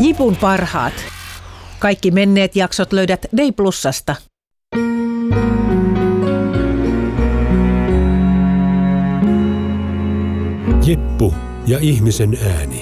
Jipun parhaat. Kaikki menneet jaksot löydät Day Plusasta. Jeppu ja ihmisen ääni.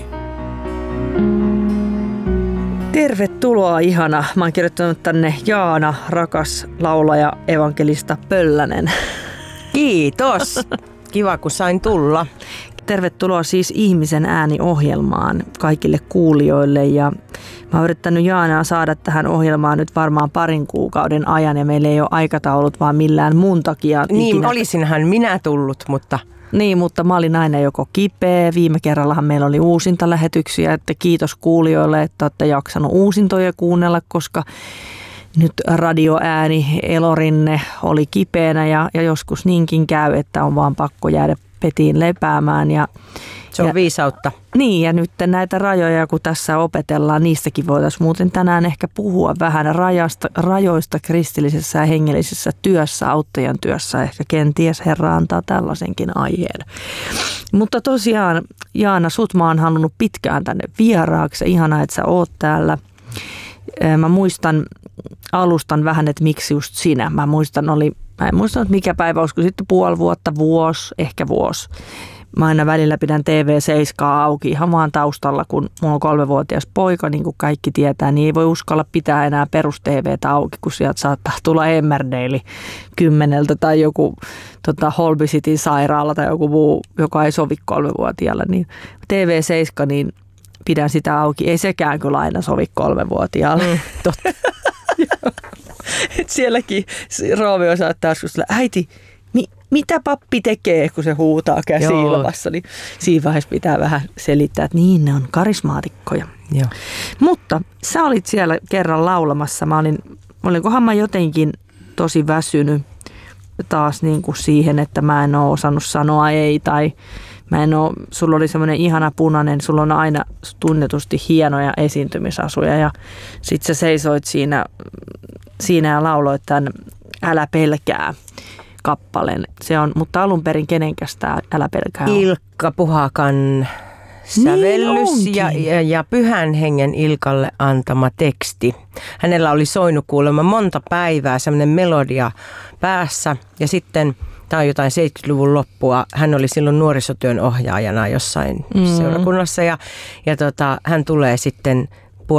Tervetuloa ihana. Mä oon kirjoittanut tänne Jaana, rakas laulaja evankelista Pöllänen. Kiitos. Kiva kun sain tulla. Tervetuloa siis ihmisen ääni-ohjelmaan kaikille kuulijoille ja mä oon yrittänyt Jaanaa saada tähän ohjelmaan nyt varmaan parin kuukauden ajan ja meillä ei ole aikataulut vaan millään mun takia. Niin, ikinä. olisinhan minä tullut, mutta... Niin, mutta mä olin aina joko kipeä. Viime kerrallahan meillä oli uusintalähetyksiä, että kiitos kuulijoille, että olette jaksanut uusintoja kuunnella, koska nyt radioääni Elorinne oli kipeänä ja joskus niinkin käy, että on vaan pakko jäädä petiin lepäämään. Se on viisautta. Niin, ja nyt näitä rajoja, kun tässä opetellaan, niistäkin voitaisiin muuten tänään ehkä puhua vähän rajoista kristillisessä ja hengellisessä työssä, auttajan työssä. Ehkä kenties Herra antaa tällaisenkin aiheen. Mutta tosiaan, Jaana, sut mä oon halunnut pitkään tänne vieraaksi. Ihanaa, että sä oot täällä. Mä alustan vähän, että miksi just sinä. Mä en muistanut mikä päivä, olisiko sitten puoli vuotta, ehkä vuosi. Mä aina välillä pidän TV7 auki ihan vaan taustalla, kun mulla on 3-vuotias poika, niin kuin kaikki tietää, niin ei voi uskalla pitää enää perus-TVtä auki, kun sieltä saattaa tulla Emmerdale 10 tai joku Holby Cityn sairaala tai joku muu, joka ei sovi 3-vuotiaalle. Niin TV7, niin pidän sitä auki. Ei sekään kyllä aina sovi 3-vuotiaalle. Totta. Sielläkin Roomio saattaa joskus sillä, äiti, mitä pappi tekee, kun se huutaa käsi ilmassa, niin siinä vaiheessa pitää vähän selittää, että niin, ne on karismaatikkoja. Joo. Mutta sä olit siellä kerran laulamassa. Olinkohan mä jotenkin tosi väsynyt taas niin kuin siihen, että mä en ole osannut sanoa ei tai sulla oli semmoinen ihana punainen, sulla on aina tunnetusti hienoja esiintymisasuja ja sit sä seisoit siinä ja lauloit tämän Älä pelkää kappaleen. Se on, mutta alun perin kenenkäs tää Älä pelkää on? Ilkka Puhakan sävellys niin ja Pyhän Hengen Ilkalle antama teksti. Hänellä oli soinut kuulemma monta päivää semmoinen melodia päässä ja sitten tämä on jotain 70-luvun loppua. Hän oli silloin nuorisotyön ohjaajana jossain seurakunnassa ja hän tulee sitten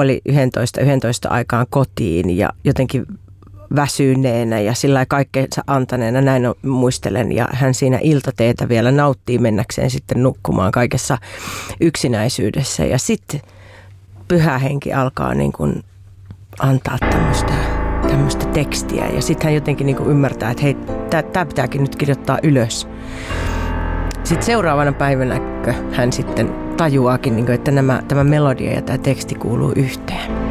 10:30 aikaan kotiin ja jotenkin väsyneenä ja sillä kaikkeensa antaneena, näin muistelen. Ja hän siinä iltateetä vielä nauttii mennäkseen sitten nukkumaan kaikessa yksinäisyydessä. Ja sitten Pyhä Henki alkaa niin kuin antaa tämmöistä tekstiä. Ja sitten hän jotenkin niin kuin ymmärtää, että hei, tämä pitääkin nyt kirjoittaa ylös. Sitten seuraavana päivänä hän sitten tajuaakin, että tämä melodia ja tämä teksti kuuluu yhteen.